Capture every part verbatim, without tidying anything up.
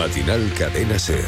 Matinal Cadena SER.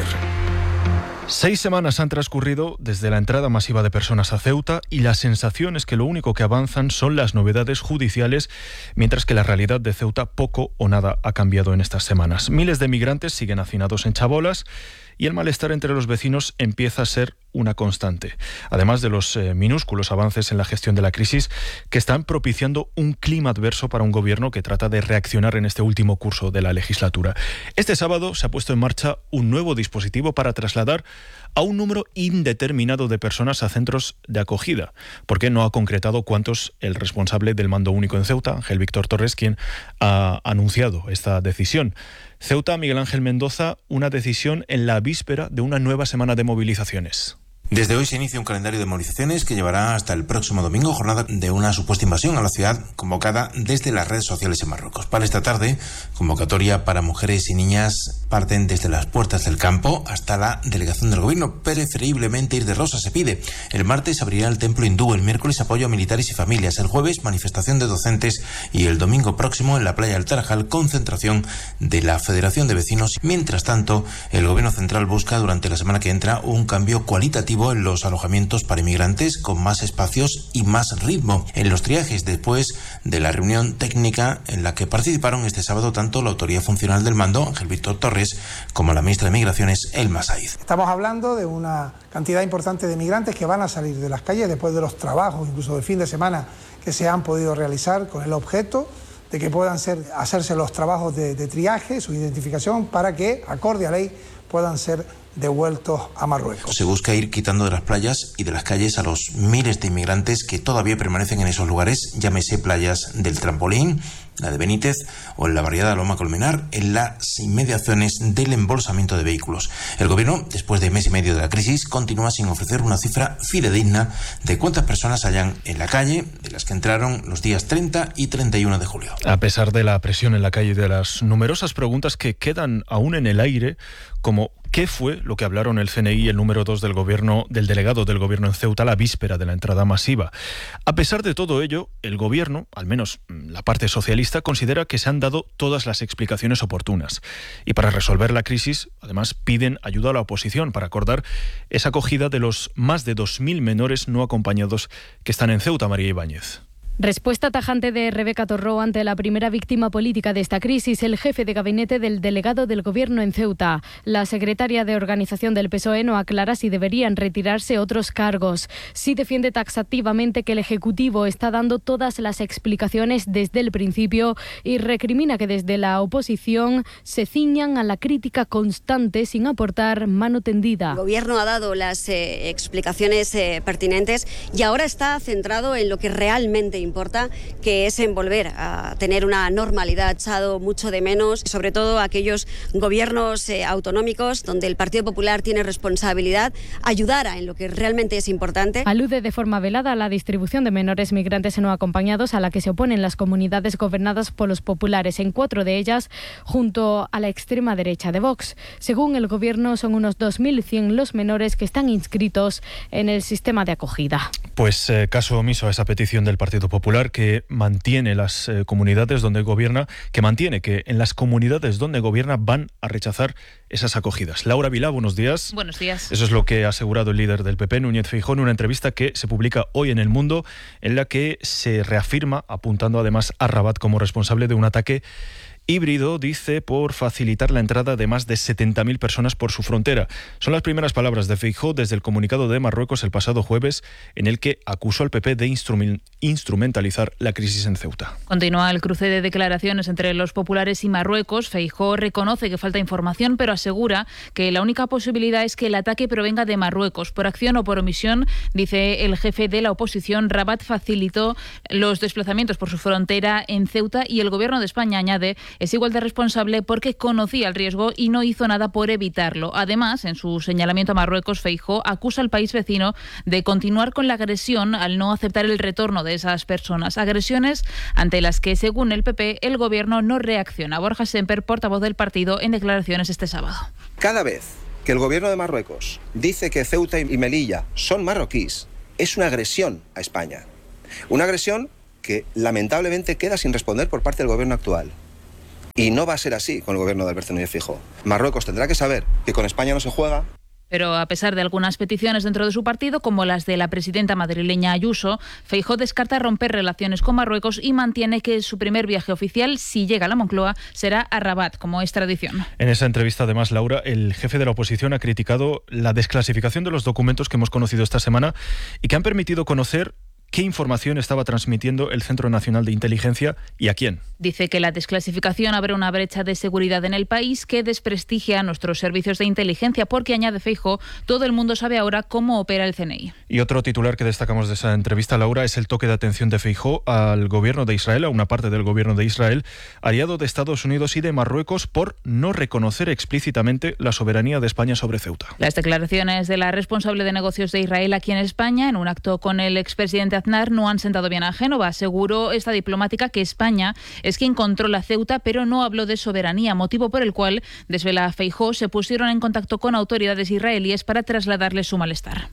Seis semanas han transcurrido desde la entrada masiva de personas a Ceuta y la sensación es que lo único que avanzan son las novedades judiciales, mientras que la realidad de Ceuta poco o nada ha cambiado en estas semanas. Miles de migrantes siguen hacinados en chabolas y el malestar entre los vecinos empieza a ser una constante, además de los eh, minúsculos avances en la gestión de la crisis que están propiciando un clima adverso para un gobierno que trata de reaccionar en este último curso de la legislatura. Este sábado se ha puesto en marcha un nuevo dispositivo para trasladar a un número indeterminado de personas a centros de acogida, porque no ha concretado cuántos el responsable del mando único en Ceuta, Ángel Víctor Torres, quien ha anunciado esta decisión. Ceuta, Miguel Ángel Mendoza, una decisión en la víspera de una nueva semana de movilizaciones. Desde hoy se inicia un calendario de movilizaciones que llevará hasta el próximo domingo, jornada de una supuesta invasión a la ciudad convocada desde las redes sociales en Marruecos. Para esta tarde, convocatoria para mujeres y niñas parten desde las puertas del campo hasta la delegación del gobierno. Preferiblemente ir de rosa se pide. El martes abrirá el templo hindú, el miércoles apoyo a militares y familias, el jueves manifestación de docentes y el domingo próximo en la playa del Tarajal concentración de la Federación de Vecinos. Mientras tanto, el gobierno central busca durante la semana que entra un cambio cualitativo en los alojamientos para inmigrantes con más espacios y más ritmo en los triajes después de la reunión técnica en la que participaron este sábado tanto la autoridad funcional del mando, Ángel Víctor Torres, como la ministra de Migraciones, Elma Saíz. Estamos hablando de una cantidad importante de migrantes que van a salir de las calles después de los trabajos, incluso del fin de semana, que se han podido realizar con el objeto de que puedan ser, hacerse los trabajos de, de triaje, su identificación, para que, acorde a ley, puedan ser devueltos a Marruecos. Se busca ir quitando de las playas y de las calles a los miles de inmigrantes que todavía permanecen en esos lugares, llámese playas del Trampolín, la de Benítez o en la barriada Loma Colmenar, en las inmediaciones del embolsamiento de vehículos. El gobierno, después de mes y medio de la crisis, continúa sin ofrecer una cifra fidedigna de cuántas personas hayan en la calle, de las que entraron los días treinta y treinta y uno de julio. A pesar de la presión en la calle y de las numerosas preguntas que quedan aún en el aire, como ¿qué fue lo que hablaron el C N I y el número dos del gobierno, del delegado del gobierno en Ceuta la víspera de la entrada masiva? A pesar de todo ello, el gobierno, al menos la parte socialista, considera que se han dado todas las explicaciones oportunas. Y para resolver la crisis, además, piden ayuda a la oposición para acordar esa acogida de los más de dos mil menores no acompañados que están en Ceuta, María Ibáñez. Respuesta tajante de Rebeca Torró ante la primera víctima política de esta crisis, el jefe de gabinete del delegado del gobierno en Ceuta. La secretaria de organización del P S O E no aclara si deberían retirarse otros cargos. Sí defiende taxativamente que el Ejecutivo está dando todas las explicaciones desde el principio y recrimina que desde la oposición se ciñan a la crítica constante sin aportar mano tendida. El gobierno ha dado las eh, explicaciones eh, pertinentes y ahora está centrado en lo que realmente importa, que es en volver a tener una normalidad. Ha echado mucho de menos, sobre todo aquellos gobiernos eh, autonómicos donde el Partido Popular tiene responsabilidad, ayudara en lo que realmente es importante. Alude de forma velada a la distribución de menores migrantes no acompañados a la que se oponen las comunidades gobernadas por los populares, en cuatro de ellas junto a la extrema derecha de Vox. Según el gobierno, son unos dos mil cien los menores que están inscritos en el sistema de acogida. Pues eh, caso omiso a esa petición del Partido Popular, que mantiene las eh, comunidades donde gobierna, que mantiene que en las comunidades donde gobierna van a rechazar esas acogidas. Laura Vilá, buenos días. Buenos días. Eso es lo que ha asegurado el líder del P P, Núñez Feijóo, en una entrevista que se publica hoy en El Mundo, en la que se reafirma, apuntando además a Rabat como responsable de un ataque híbrido, dice, por facilitar la entrada de más de setenta mil personas por su frontera. Son las primeras palabras de Feijóo desde el comunicado de Marruecos el pasado jueves, en el que acusó al P P de instrument- instrumentalizar la crisis en Ceuta. Continúa el cruce de declaraciones entre los populares y Marruecos. Feijóo reconoce que falta información, pero asegura que la única posibilidad es que el ataque provenga de Marruecos. Por acción o por omisión, dice el jefe de la oposición, Rabat facilitó los desplazamientos por su frontera en Ceuta y el gobierno de España, añade, es igual de responsable porque conocía el riesgo y no hizo nada por evitarlo. Además, en su señalamiento a Marruecos, Feijóo acusa al país vecino de continuar con la agresión al no aceptar el retorno de esas personas. Agresiones ante las que, según el P P, el gobierno no reacciona. Borja Semper, portavoz del partido, en declaraciones este sábado. Cada vez que el gobierno de Marruecos dice que Ceuta y Melilla son marroquíes, es una agresión a España. Una agresión que lamentablemente queda sin responder por parte del gobierno actual. Y no va a ser así con el gobierno de Alberto Núñez Feijóo. Marruecos tendrá que saber que con España no se juega. Pero a pesar de algunas peticiones dentro de su partido, como las de la presidenta madrileña Ayuso, Feijóo descarta romper relaciones con Marruecos y mantiene que su primer viaje oficial, si llega a la Moncloa, será a Rabat, como es tradición. En esa entrevista, además, Laura, el jefe de la oposición ha criticado la desclasificación de los documentos que hemos conocido esta semana y que han permitido conocer qué información estaba transmitiendo el Centro Nacional de Inteligencia y a quién. Dice que la desclasificación abre una brecha de seguridad en el país que desprestigia a nuestros servicios de inteligencia porque, añade Feijóo, todo el mundo sabe ahora cómo opera el C N I. Y otro titular que destacamos de esa entrevista, Laura, es el toque de atención de Feijóo al gobierno de Israel, a una parte del gobierno de Israel, aliado de Estados Unidos y de Marruecos, por no reconocer explícitamente la soberanía de España sobre Ceuta. Las declaraciones de la responsable de negocios de Israel aquí en España, en un acto con el expresidente Aznar, no han sentado bien a Génova. Aseguró esta diplomática que España es quien controla Ceuta, pero no habló de soberanía, motivo por el cual, desvela Feijóo, se pusieron en contacto con autoridades israelíes para trasladarles su malestar.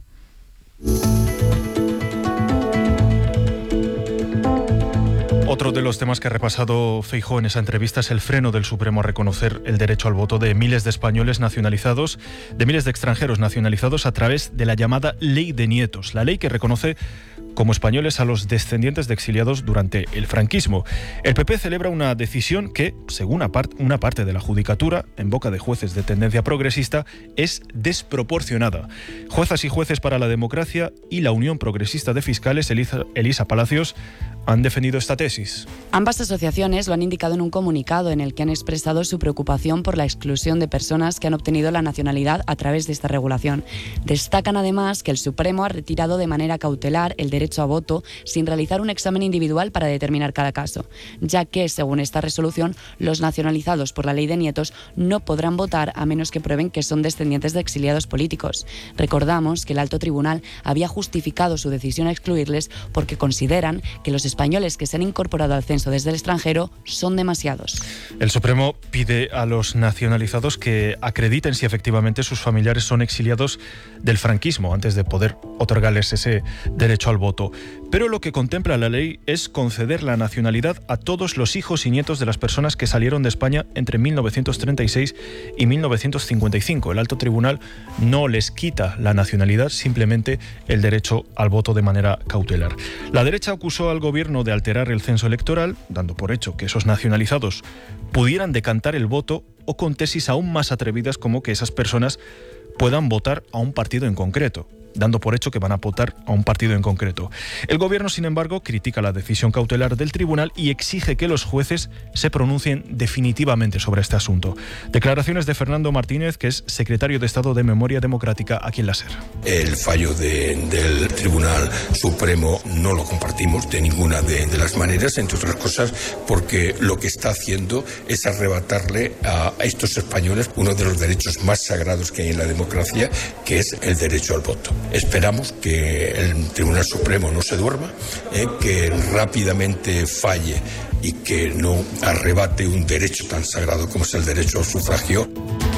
Otro de los temas que ha repasado Feijóo en esa entrevista es el freno del Supremo a reconocer el derecho al voto de miles de españoles nacionalizados, de miles de extranjeros nacionalizados a través de la llamada Ley de Nietos, la ley que reconoce como españoles a los descendientes de exiliados durante el franquismo. El P P celebra una decisión que, según una parte de la judicatura, en boca de jueces de tendencia progresista, es desproporcionada. Juezas y jueces para la democracia y la Unión Progresista de Fiscales, Elisa, Elisa Palacios, han defendido esta tesis. Ambas asociaciones lo han indicado en un comunicado en el que han expresado su preocupación por la exclusión de personas que han obtenido la nacionalidad a través de esta regulación. Destacan además que el Supremo ha retirado de manera cautelar el derecho a voto sin realizar un examen individual para determinar cada caso, ya que, según esta resolución, los nacionalizados por la Ley de Nietos no podrán votar a menos que prueben que son descendientes de exiliados políticos. Recordamos que el Alto Tribunal había justificado su decisión a excluirles porque consideran que los españoles que se han incorporado al censo desde el extranjero son demasiados. El Supremo pide a los nacionalizados que acrediten si efectivamente sus familiares son exiliados del franquismo antes de poder otorgarles ese derecho al voto. Pero lo que contempla la ley es conceder la nacionalidad a todos los hijos y nietos de las personas que salieron de España entre mil novecientos treinta y seis y mil novecientos cincuenta y cinco. El Alto Tribunal no les quita la nacionalidad, simplemente el derecho al voto de manera cautelar. La derecha acusó al gobierno de alterar el censo electoral, dando por hecho que esos nacionalizados pudieran decantar el voto, o con tesis aún más atrevidas como que esas personas puedan votar a un partido en concreto, dando por hecho que van a votar a un partido en concreto. El gobierno, sin embargo, critica la decisión cautelar del tribunal y exige que los jueces se pronuncien definitivamente sobre este asunto. Declaraciones de Fernando Martínez, que es secretario de Estado de Memoria Democrática aquí en la SER. El fallo de, del Tribunal Supremo no lo compartimos de ninguna de, de las maneras, entre otras cosas porque lo que está haciendo es arrebatarle a, a estos españoles uno de los derechos más sagrados que hay en la democracia, que es el derecho al voto. Esperamos que el Tribunal Supremo no se duerma, eh, que rápidamente falle y que no arrebate un derecho tan sagrado como es el derecho al sufragio.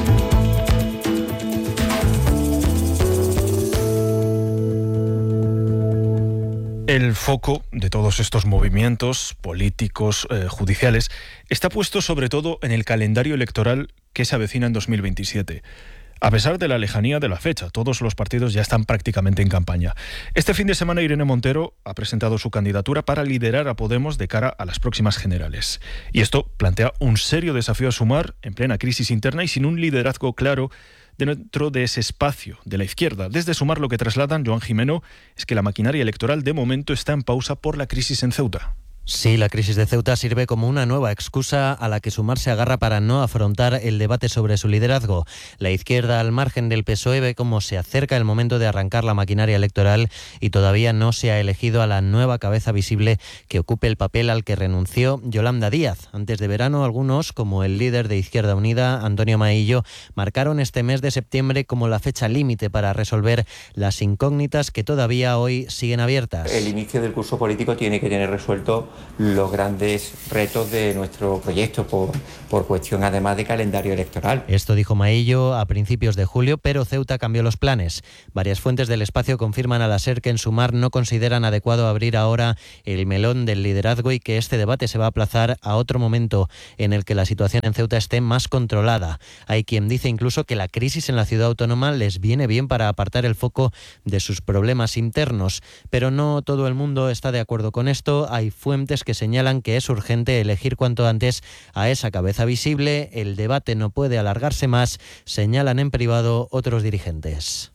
El foco de todos estos movimientos políticos, eh, judiciales, está puesto sobre todo en el calendario electoral que se avecina en dos mil veintisiete. A pesar de la lejanía de la fecha, todos los partidos ya están prácticamente en campaña. Este fin de semana Irene Montero ha presentado su candidatura para liderar a Podemos de cara a las próximas generales. Y esto plantea un serio desafío a Sumar en plena crisis interna y sin un liderazgo claro dentro de ese espacio de la izquierda. Desde Sumar lo que trasladan Joan Jimeno es que la maquinaria electoral de momento está en pausa por la crisis en Ceuta. Sí, la crisis de Ceuta sirve como una nueva excusa a la que Sumar se agarra para no afrontar el debate sobre su liderazgo. La izquierda, al margen del P S O E, ve cómo se acerca el momento de arrancar la maquinaria electoral y todavía no se ha elegido a la nueva cabeza visible que ocupe el papel al que renunció Yolanda Díaz. Antes de verano, algunos, como el líder de Izquierda Unida, Antonio Maillo, marcaron este mes de septiembre como la fecha límite para resolver las incógnitas que todavía hoy siguen abiertas. El inicio del curso político tiene que tener resuelto los grandes retos de nuestro proyecto por, por cuestión además de calendario electoral. Esto dijo Maillo a principios de julio, pero Ceuta cambió los planes. Varias fuentes del espacio confirman a la SER que en Sumar no consideran adecuado abrir ahora el melón del liderazgo y que este debate se va a aplazar a otro momento en el que la situación en Ceuta esté más controlada. Hay quien dice incluso que la crisis en la ciudad autónoma les viene bien para apartar el foco de sus problemas internos, pero no todo el mundo está de acuerdo con esto. Hay fuentes que señalan que es urgente elegir cuanto antes a esa cabeza visible. El debate no puede alargarse más, señalan en privado otros dirigentes.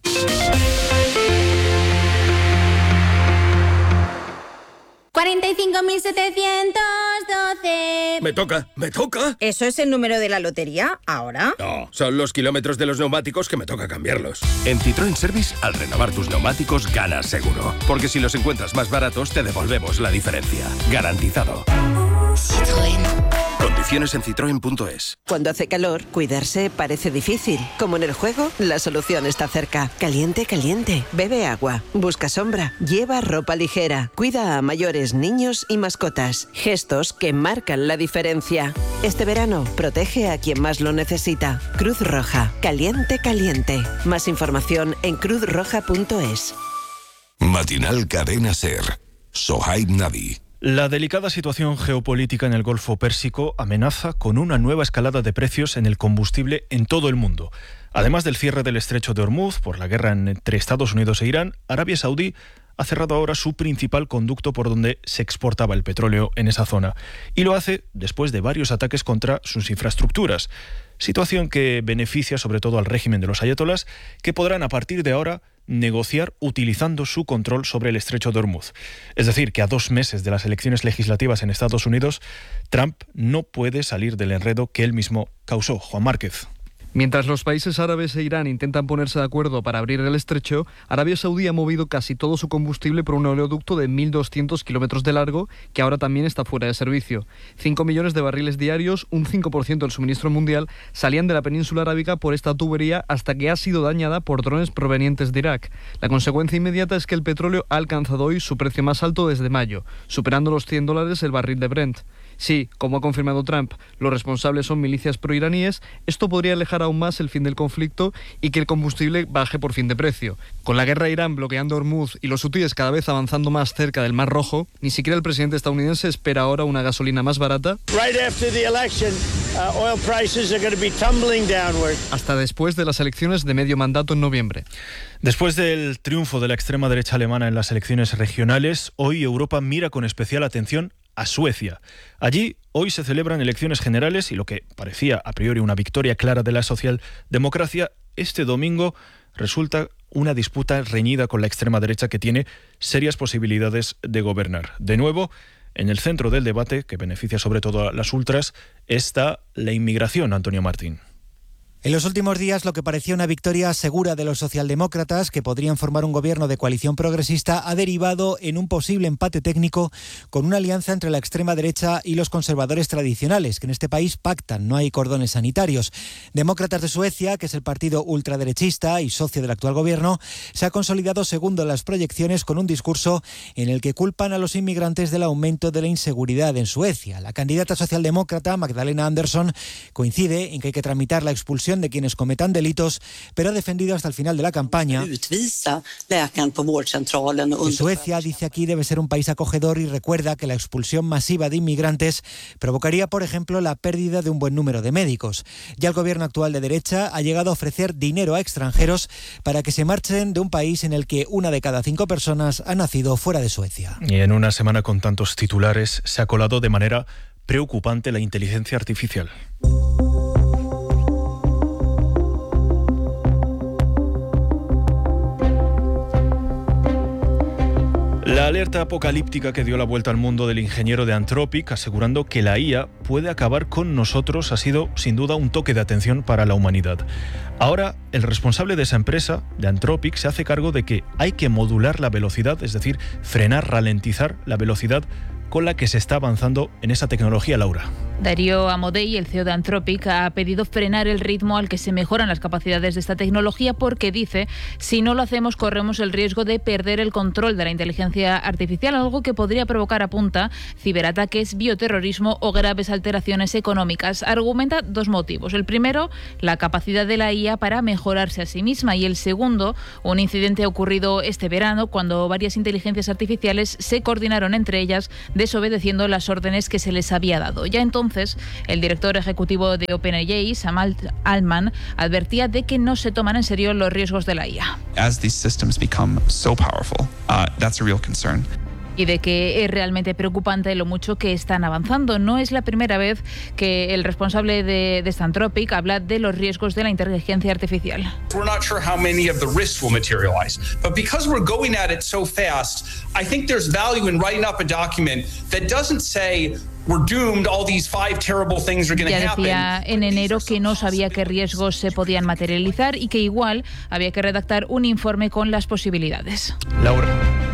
cuarenta y cinco mil setecientos doce. Me toca, me toca. ¿Eso es el número de la lotería ahora? No, son los kilómetros de los neumáticos que me toca cambiarlos. En Citroën Service, al renovar tus neumáticos, ganas seguro. Porque si los encuentras más baratos, te devolvemos la diferencia. Garantizado. Citroën. Condiciones en citroen punto es. Cuando hace calor, cuidarse parece difícil. Como en el juego, la solución está cerca. Caliente, caliente. Bebe agua. Busca sombra. Lleva ropa ligera. Cuida a mayores, niños y mascotas. Gestos que marcan la diferencia. Este verano, protege a quien más lo necesita. Cruz Roja. Caliente, caliente. Más información en cruz roja punto es. Matinal Cadena SER. Sohaib Navi. La delicada situación geopolítica en el Golfo Pérsico amenaza con una nueva escalada de precios en el combustible en todo el mundo. Además del cierre del estrecho de Hormuz por la guerra entre Estados Unidos e Irán, Arabia Saudí ha cerrado ahora su principal conducto por donde se exportaba el petróleo en esa zona. Y lo hace después de varios ataques contra sus infraestructuras. Situación que beneficia sobre todo al régimen de los ayatolás, que podrán a partir de ahora negociar utilizando su control sobre el estrecho de Hormuz. Es decir, que a dos meses de las elecciones legislativas en Estados Unidos, Trump no puede salir del enredo que él mismo causó. Juan Márquez. Mientras los países árabes e Irán intentan ponerse de acuerdo para abrir el estrecho, Arabia Saudí ha movido casi todo su combustible por un oleoducto de mil doscientos kilómetros de largo, que ahora también está fuera de servicio. cinco millones de barriles diarios, un cinco por ciento del suministro mundial, salían de la península arábiga por esta tubería hasta que ha sido dañada por drones provenientes de Irak. La consecuencia inmediata es que el petróleo ha alcanzado hoy su precio más alto desde mayo, superando los cien dólares el barril de Brent. Sí, como ha confirmado Trump, los responsables son milicias proiraníes. Esto podría alejar aún más el fin del conflicto y que el combustible baje por fin de precio. Con la guerra de Irán bloqueando Hormuz y los hutíes cada vez avanzando más cerca del Mar Rojo, ni siquiera el presidente estadounidense espera ahora una gasolina más barata. Right after the election, uh, oil prices are going to be tumbling downward. Hasta después de las elecciones de medio mandato en noviembre. Después del triunfo de la extrema derecha alemana en las elecciones regionales, hoy Europa mira con especial atención a Suecia. Allí hoy se celebran elecciones generales y lo que parecía a priori una victoria clara de la socialdemocracia, este domingo resulta una disputa reñida con la extrema derecha que tiene serias posibilidades de gobernar. De nuevo, en el centro del debate, que beneficia sobre todo a las ultras, está la inmigración, Antonio Martín. En los últimos días, lo que parecía una victoria segura de los socialdemócratas, que podrían formar un gobierno de coalición progresista, ha derivado en un posible empate técnico con una alianza entre la extrema derecha y los conservadores tradicionales, que en este país pactan, no hay cordones sanitarios. Demócratas de Suecia, que es el partido ultraderechista y socio del actual gobierno, se ha consolidado segundo en las proyecciones con un discurso en el que culpan a los inmigrantes del aumento de la inseguridad en Suecia. La candidata socialdemócrata, Magdalena Andersson, coincide en que hay que tramitar la expulsión de quienes cometan delitos, pero ha defendido hasta el final de la campaña que Suecia, dice aquí, debe ser un país acogedor y recuerda que la expulsión masiva de inmigrantes provocaría, por ejemplo, la pérdida de un buen número de médicos. Ya el gobierno actual de derecha ha llegado a ofrecer dinero a extranjeros para que se marchen de un país en el que una de cada cinco personas ha nacido fuera de Suecia. Y en una semana con tantos titulares se ha colado de manera preocupante la inteligencia artificial. La alerta apocalíptica que dio la vuelta al mundo del ingeniero de Anthropic, asegurando que la I A puede acabar con nosotros, ha sido sin duda un toque de atención para la humanidad. Ahora, el responsable de esa empresa, de Anthropic, se hace cargo de que hay que modular la velocidad, es decir, frenar, ralentizar la velocidad con la que se está avanzando en esa tecnología, Laura. Darío Amodei, el C E O de Anthropic, ha pedido frenar el ritmo al que se mejoran las capacidades de esta tecnología porque dice, si no lo hacemos corremos el riesgo de perder el control de la inteligencia artificial, algo que podría provocar, apunta, ciberataques, bioterrorismo o graves alteraciones económicas. Argumenta dos motivos. El primero, la capacidad de la I A para mejorarse a sí misma, y el segundo, un incidente ocurrido este verano cuando varias inteligencias artificiales se coordinaron entre ellas desobedeciendo las órdenes que se les había dado. Ya entonces Entonces, el director ejecutivo de OpenAI, Sam Altman, advertía de que no se toman en serio los riesgos de la I A. As these systems become so powerful, uh, that's a real concern. Y de que es realmente preocupante lo mucho que están avanzando. No es la primera vez que el responsable de, de Anthropic habla de los riesgos de la inteligencia artificial. We're not sure how many of the risks will materialize, but because we're going at it so fast, I think there's value in writing up a document that doesn't say we're doomed, all these five terrible things are going to happen. Ya decía en enero que no sabía qué riesgos se podían materializar y que igual había que redactar un informe con las posibilidades. Laura.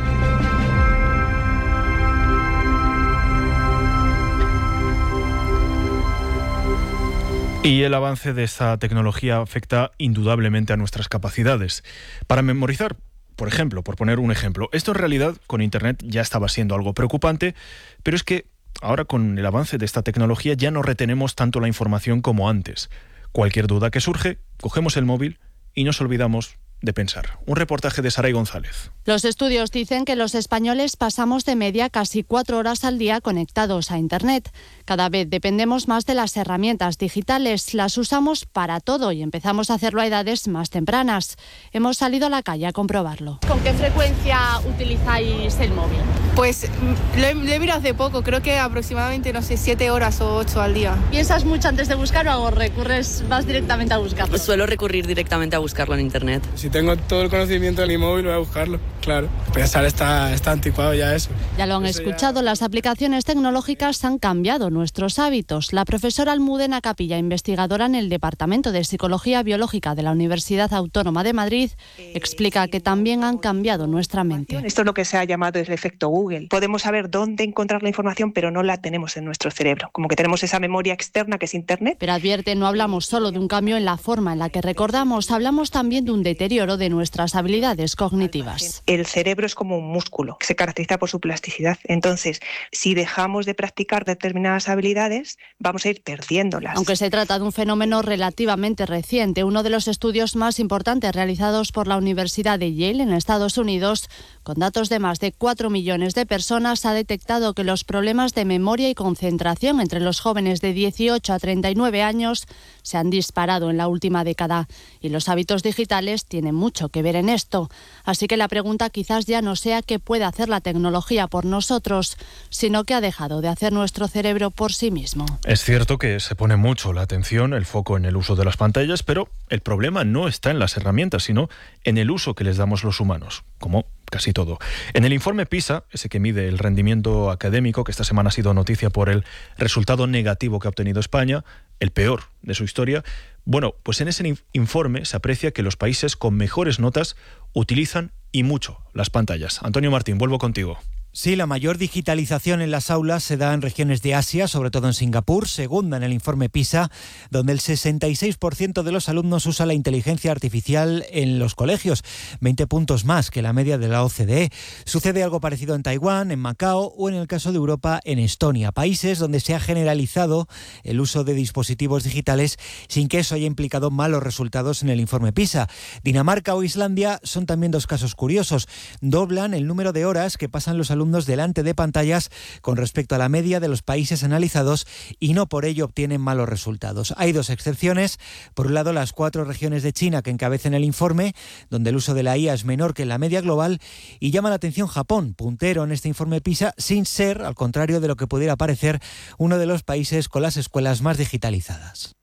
Y el avance de esta tecnología afecta indudablemente a nuestras capacidades. Para memorizar, por ejemplo, por poner un ejemplo, esto en realidad con Internet ya estaba siendo algo preocupante, pero es que ahora con el avance de esta tecnología ya no retenemos tanto la información como antes. Cualquier duda que surge, cogemos el móvil y nos olvidamos de pensar. Un reportaje de Saray González. Los estudios dicen que los españoles pasamos de media casi cuatro horas al día conectados a Internet. Cada vez dependemos más de las herramientas digitales, las usamos para todo y empezamos a hacerlo a edades más tempranas. Hemos salido a la calle a comprobarlo. ¿Con qué frecuencia utilizáis el móvil? Pues lo he, lo he mirado hace poco, creo que aproximadamente, no sé, siete horas o ocho al día. ¿Piensas mucho antes de buscarlo o recurres más directamente a buscarlo? Suelo recurrir directamente a buscarlo en Internet. Si tengo todo el conocimiento de mi móvil, voy a buscarlo, claro. Pensar está, está anticuado ya eso. Ya lo han eso escuchado, ya... las aplicaciones tecnológicas han cambiado nuestros hábitos. La profesora Almudena Capilla, investigadora en el Departamento de Psicología Biológica de la Universidad Autónoma de Madrid, explica que también han cambiado nuestra mente. Esto es lo que se ha llamado el efecto Google. Podemos saber dónde encontrar la información, pero no la tenemos en nuestro cerebro. Como que tenemos esa memoria externa que es Internet. Pero advierte, no hablamos solo de un cambio en la forma en la que recordamos, hablamos también de un deterioro de nuestras habilidades cognitivas. El cerebro es como un músculo que se caracteriza por su plasticidad. Entonces, si dejamos de practicar determinadas habilidades, vamos a ir perdiéndolas. Aunque se trata de un fenómeno relativamente reciente, uno de los estudios más importantes realizados por la Universidad de Yale en Estados Unidos, con datos de más de cuatro millones de personas, ha detectado que los problemas de memoria y concentración entre los jóvenes de dieciocho a treinta y nueve años se han disparado en la última década. Y los hábitos digitales tienen mucho que ver en esto. Así que la pregunta quizás ya no sea qué puede hacer la tecnología por nosotros, sino qué ha dejado de hacer nuestro cerebro por sí mismo. Es cierto que se pone mucho la atención, el foco en el uso de las pantallas, pero el problema no está en las herramientas, sino en el uso que les damos los humanos, como casi todo. En el informe PISA, ese que mide el rendimiento académico, que esta semana ha sido noticia por el resultado negativo que ha obtenido España, el peor de su historia, bueno, pues en ese informe se aprecia que los países con mejores notas utilizan y mucho las pantallas. Antonio Martín, vuelvo contigo. Sí, la mayor digitalización en las aulas se da en regiones de Asia, sobre todo en Singapur, segunda en el informe PISA, donde el sesenta y seis por ciento de los alumnos usa la inteligencia artificial en los colegios, veinte puntos más que la media de la O C D E. Sucede algo parecido en Taiwán, en Macao o en el caso de Europa, en Estonia, países donde se ha generalizado el uso de dispositivos digitales sin que eso haya implicado malos resultados en el informe PISA. Dinamarca o Islandia son también dos casos curiosos. Doblan el número de horas que pasan los alumnos alumnos delante de pantallas con respecto a la media de los países analizados y no por ello obtienen malos resultados. Hay dos excepciones. Por un lado, las cuatro regiones de China que encabezan el informe, donde el uso de la I A es menor que en la media global, y llama la atención Japón, puntero en este informe PISA, sin ser, al contrario de lo que pudiera parecer, uno de los países con las escuelas más digitalizadas.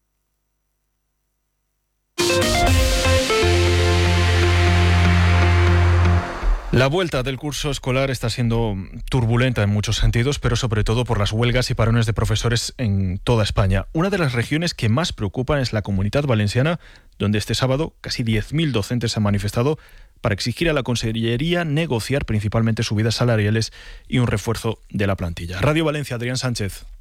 La vuelta del curso escolar está siendo turbulenta en muchos sentidos, pero sobre todo por las huelgas y parones de profesores en toda España. Una de las regiones que más preocupan es la Comunidad Valenciana, donde este sábado casi diez mil docentes se han manifestado para exigir a la Consellería negociar principalmente subidas salariales y un refuerzo de la plantilla. Radio Valencia, Adrián Sánchez.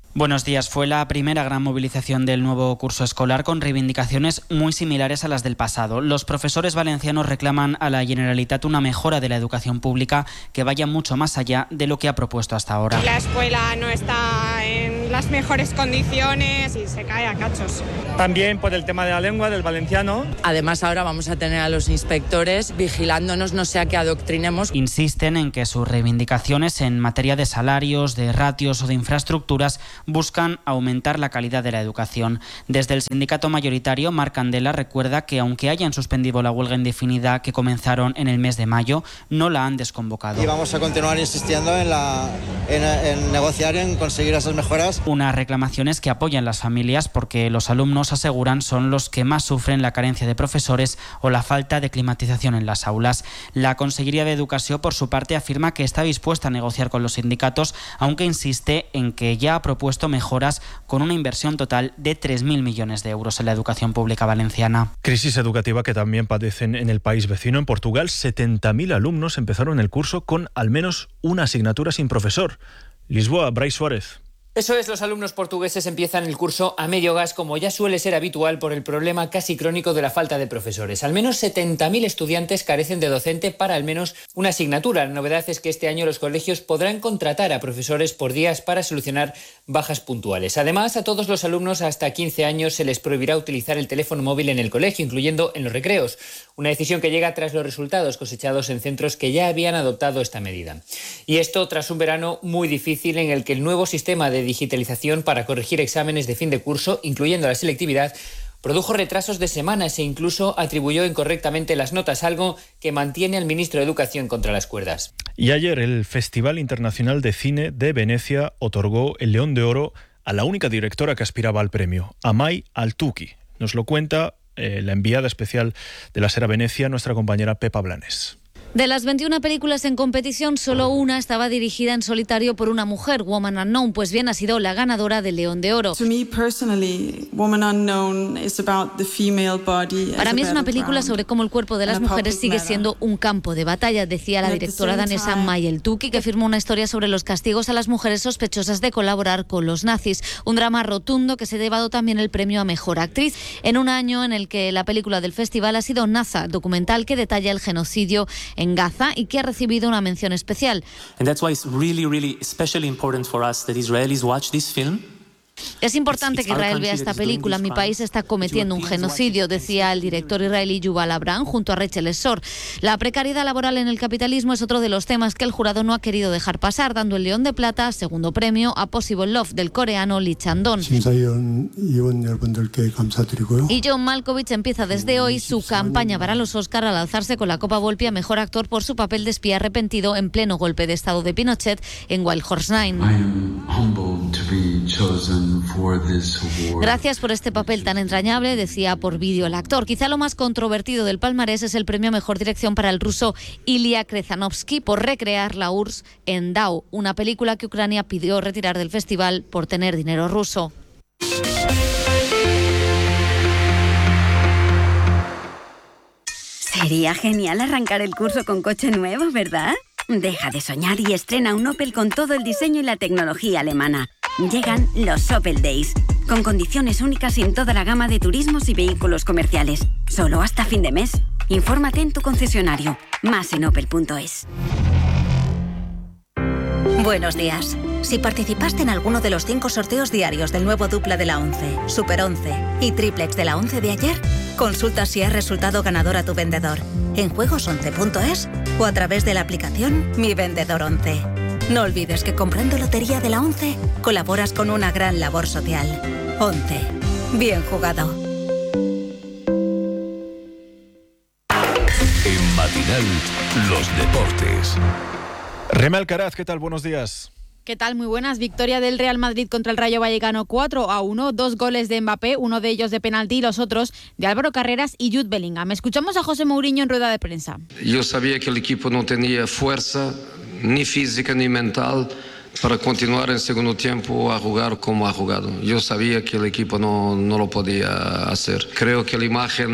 Buenos días. Fue la primera gran movilización del nuevo curso escolar con reivindicaciones muy similares a las del pasado. Los profesores valencianos reclaman a la Generalitat una mejora de la educación pública que vaya mucho más allá de lo que ha propuesto hasta ahora. La escuela no está en las mejores condiciones y se cae a cachos. También por el tema de la lengua, del valenciano. Además, ahora vamos a tener a los inspectores vigilándonos, no sea que adoctrinemos. Insisten en que sus reivindicaciones en materia de salarios, de ratios o de infraestructuras buscan aumentar la calidad de la educación. Desde el sindicato mayoritario, Marc Candela recuerda que aunque hayan suspendido la huelga indefinida que comenzaron en el mes de mayo, no la han desconvocado. Y vamos a continuar insistiendo en, la, en, en negociar y en conseguir esas mejoras. Unas reclamaciones que apoyan las familias porque los alumnos, aseguran, son los que más sufren la carencia de profesores o la falta de climatización en las aulas. La Conselleria de Educación, por su parte, afirma que está dispuesta a negociar con los sindicatos, aunque insiste en que ya ha propuesto mejoras con una inversión total de tres mil millones de euros en la educación pública valenciana. Crisis educativa que también padecen en el país vecino. En Portugal, setenta mil alumnos empezaron el curso con al menos una asignatura sin profesor. Lisboa, Brais Suárez. Eso es, los alumnos portugueses empiezan el curso a medio gas, como ya suele ser habitual por el problema casi crónico de la falta de profesores. Al menos setenta mil estudiantes carecen de docente para al menos una asignatura. La novedad es que este año los colegios podrán contratar a profesores por días para solucionar bajas puntuales. Además, a todos los alumnos hasta quince años se les prohibirá utilizar el teléfono móvil en el colegio, incluyendo en los recreos. Una decisión que llega tras los resultados cosechados en centros que ya habían adoptado esta medida. Y esto tras un verano muy difícil en el que el nuevo sistema de digitalización para corregir exámenes de fin de curso, incluyendo la selectividad, produjo retrasos de semanas e incluso atribuyó incorrectamente las notas, algo que mantiene al ministro de Educación contra las cuerdas. Y ayer el Festival Internacional de Cine de Venecia otorgó el León de Oro a la única directora que aspiraba al premio, Amay Altuqui. Nos lo cuenta eh, la enviada especial de la Sera Venecia, nuestra compañera Pepa Blanes. De las veintiuna películas en competición, solo una estaba dirigida en solitario por una mujer, Woman Unknown, pues bien ha sido la ganadora del León de Oro. Para mí es una película sobre cómo el cuerpo de las mujeres sigue siendo un campo de batalla, decía la directora danesa Amay Altuqui, que firmó una historia sobre los castigos a las mujeres sospechosas de colaborar con los nazis. Un drama rotundo que se ha llevado también el premio a Mejor Actriz, en un año en el que la película del festival ha sido Naza, documental que detalla el genocidio en Gaza y que ha recibido una mención especial. And that's why it's really, really especially important for us that Israelis watch this film. Es importante que Israel vea esta película. Mi país está cometiendo un genocidio, decía el director israelí Yuval Abraham junto a Rachel Esor. La precariedad laboral en el capitalismo es otro de los temas que el jurado no ha querido dejar pasar, dando el León de Plata, segundo premio, a Possible Love del coreano Lee Chan-dong. Y John Malkovich empieza desde hoy su campaña para los Oscar al alzarse con la Copa Volpi a Mejor Actor por su papel de espía arrepentido en pleno golpe de estado de Pinochet en Wild Horse Nine. Gracias por este papel tan entrañable, decía por vídeo el actor. Quizá lo más controvertido del palmarés es el premio a Mejor Dirección para el ruso Ilya Krezanovsky por recrear la U R S S en Dau, una película que Ucrania pidió retirar del festival por tener dinero ruso. Sería genial arrancar el curso con coche nuevo, ¿verdad? Deja de soñar y estrena un Opel con todo el diseño y la tecnología alemana. Llegan los Opel Days, con condiciones únicas en toda la gama de turismos y vehículos comerciales. Solo hasta fin de mes. Infórmate en tu concesionario. Más en opel punto es. Buenos días. Si participaste en alguno de los cinco sorteos diarios del nuevo Dupla de la once, Super once y Triplex de la once de ayer, consulta si has resultado ganador a tu vendedor en juegos once punto es o a través de la aplicación Mi Vendedor once. No olvides que comprando Lotería de la once colaboras con una gran labor social. once. Bien jugado. En Matinal, los deportes. Reme Alcaraz, ¿qué tal? Buenos días. ¿Qué tal? Muy buenas. Victoria del Real Madrid contra el Rayo Vallecano cuatro a uno. Dos goles de Mbappé, uno de ellos de penalti y los otros de Álvaro Carreras y Jude Bellingham. Escuchamos a José Mourinho en rueda de prensa. Yo sabía que el equipo no tenía fuerza, ni física ni mental, para continuar en segundo tiempo a jugar como ha jugado. Yo sabía que el equipo no, no lo podía hacer. Creo que la imagen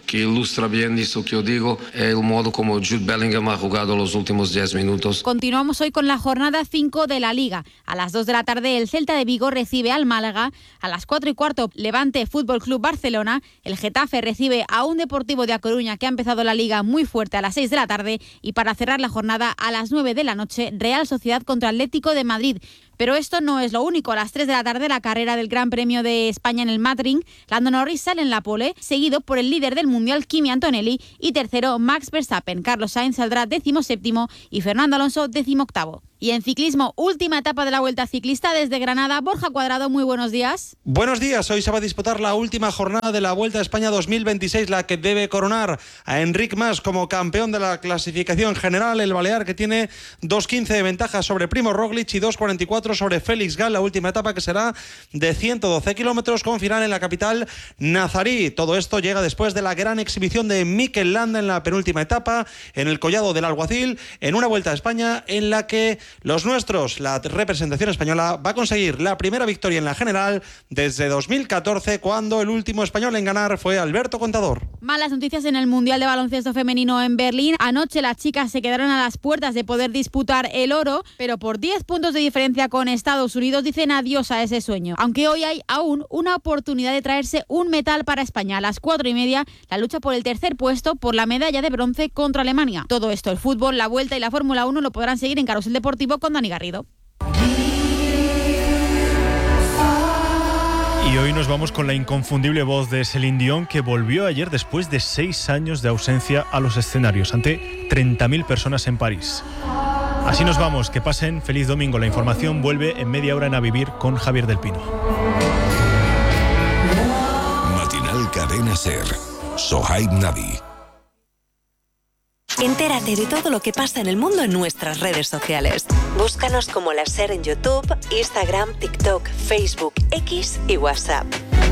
que ilustra bien eso que yo digo, es el modo como Jude Bellingham ha jugado los últimos diez minutos. Continuamos hoy con la jornada cinco de la Liga. A las dos de la tarde el Celta de Vigo recibe al Málaga. A las cuatro y cuarto Levante Fútbol Club Barcelona. El Getafe recibe a un Deportivo de A Coruña que ha empezado la Liga muy fuerte a las seis de la tarde. Y para cerrar la jornada a las nueve de la noche, Real Sociedad contra Atlético de Madrid. Pero esto no es lo único. A las tres de la tarde la carrera del Gran Premio de España en el Madrid. Lando Norris sale en la pole, seguido por el líder del Mundial Kimi Antonelli y tercero Max Verstappen. Carlos Sainz saldrá décimo séptimo y Fernando Alonso décimo octavo. Y en ciclismo, última etapa de la Vuelta Ciclista desde Granada. Borja Cuadrado, muy buenos días. Buenos días. Hoy se va a disputar la última jornada de la Vuelta a España dos mil veintiséis, la que debe coronar a Enric Mas como campeón de la clasificación general. El balear, que tiene dos quince de ventaja sobre Primo Roglic y dos cuarenta y cuatro sobre Félix Gall. La última etapa, que será de ciento doce kilómetros con final en la capital nazarí. Todo esto llega después de la gran exhibición de Mikel Landa en la penúltima etapa en el Collado del Alguacil, en una Vuelta a España en la que los nuestros, la representación española, va a conseguir la primera victoria en la general desde dos mil catorce, cuando el último español en ganar fue Alberto Contador. Malas noticias en el Mundial de Baloncesto Femenino en Berlín. Anoche las chicas se quedaron a las puertas de poder disputar el oro, pero por diez puntos de diferencia con Estados Unidos dicen adiós a ese sueño. Aunque hoy hay aún una oportunidad de traerse un metal para España. A las cuatro y media, la lucha por el tercer puesto por la medalla de bronce contra Alemania. Todo esto, el fútbol, la Vuelta y la Fórmula uno, lo podrán seguir en Carrusel Deportivo con Dani Garrido. Y hoy nos vamos con la inconfundible voz de Celine Dion, que volvió ayer después de seis años de ausencia a los escenarios ante treinta mil personas en París. Así nos vamos, que pasen feliz domingo. La información vuelve en media hora en A Vivir con Javier del Pino. Matinal Cadena SER. Sohaib Nabi. Entérate de todo lo que pasa en el mundo en nuestras redes sociales. Búscanos como La SER en YouTube, Instagram, TikTok, Facebook, X y WhatsApp.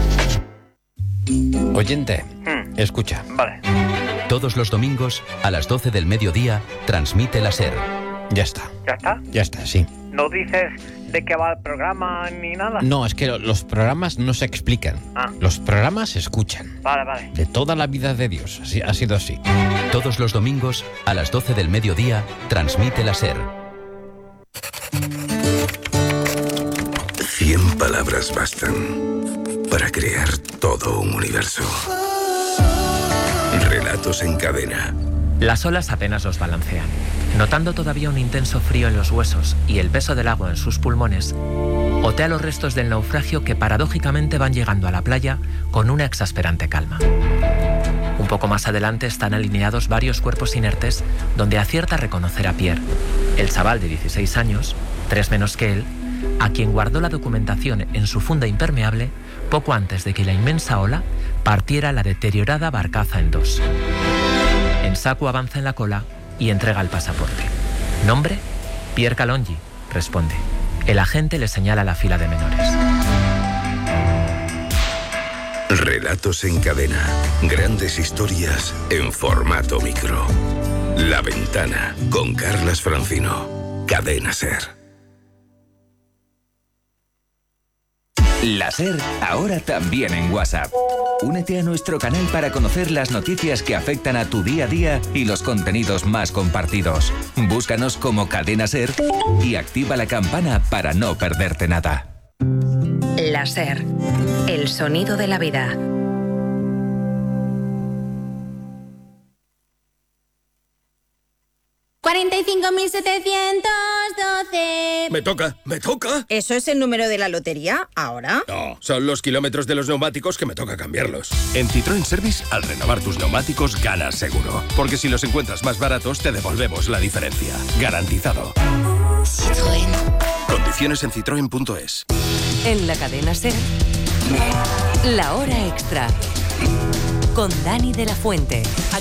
Oyente, hmm. escucha. Vale. Todos los domingos, a las doce del mediodía, transmite La SER. Ya está. ¿Ya está? Ya está, sí. ¿No dices de qué va el programa ni nada? No, es que los programas no se explican. Ah. Los programas se escuchan. Vale, vale. De toda la vida de Dios. Así, ha sido así. Todos los domingos, a las doce del mediodía, transmite La SER. Cien palabras bastan para crear todo un universo. Relatos en cadena. Las olas apenas los balancean. Notando todavía un intenso frío en los huesos y el peso del agua en sus pulmones, otea los restos del naufragio que paradójicamente van llegando a la playa con una exasperante calma. Un poco más adelante están alineados varios cuerpos inertes donde acierta a reconocer a Pierre, el chaval de dieciséis años, tres menos que él, a quien guardó la documentación en su funda impermeable poco antes de que la inmensa ola partiera la deteriorada barcaza en dos. Ensaku avanza en la cola y entrega el pasaporte. ¿Nombre? Pierre Calongi, responde. El agente le señala la fila de menores. Relatos en cadena. Grandes historias en formato micro. La Ventana, con Carlas Francino. Cadena SER. La SER, ahora también en WhatsApp. Únete a nuestro canal para conocer las noticias que afectan a tu día a día y los contenidos más compartidos. Búscanos como Cadena SER y activa la campana para no perderte nada. La SER, el sonido de la vida. cuarenta y cinco mil setecientos doce. Me toca, me toca. ¿Eso es el número de la lotería ahora? No, son los kilómetros de los neumáticos que me toca cambiarlos. En Citroën Service, al renovar tus neumáticos, ganas seguro. Porque si los encuentras más baratos, te devolvemos la diferencia. Garantizado. Citroën. Condiciones en citroen punto es. En la cadena SER, La Hora Extra. Con Dani de la Fuente.